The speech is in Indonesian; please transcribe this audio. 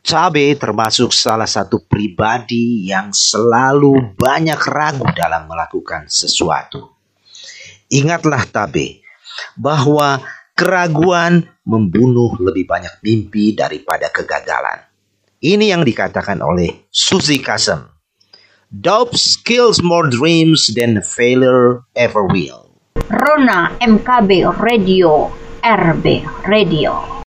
Tabe termasuk salah satu pribadi yang selalu banyak ragu dalam melakukan sesuatu. Ingatlah Tabe bahwa keraguan membunuh lebih banyak mimpi daripada kegagalan. Ini yang dikatakan oleh Suzy Kassem. Doubt kills more dreams than failure ever will. Rona MKB Radio, RB Radio.